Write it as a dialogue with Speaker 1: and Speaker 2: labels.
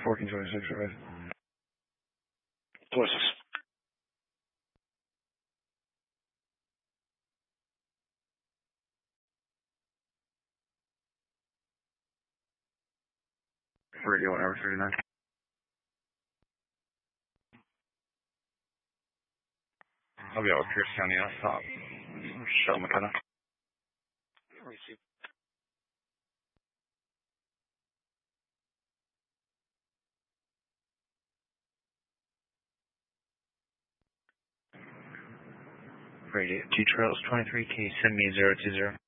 Speaker 1: 1426, right?
Speaker 2: Sources.
Speaker 1: Radio 1 hour 39. I'll be out with Pierce County off top. Shell McKenna.
Speaker 2: Receive.
Speaker 1: Radio 2 Trails 23K, send me 020.